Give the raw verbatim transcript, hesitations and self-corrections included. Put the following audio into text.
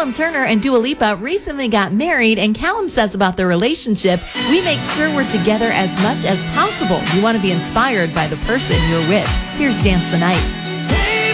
Callum Turner and Dua Lipa recently got married, and Callum says about their relationship, "We make sure we're together as much as possible. You want to be inspired by the person you're with." Here's Dance the Night.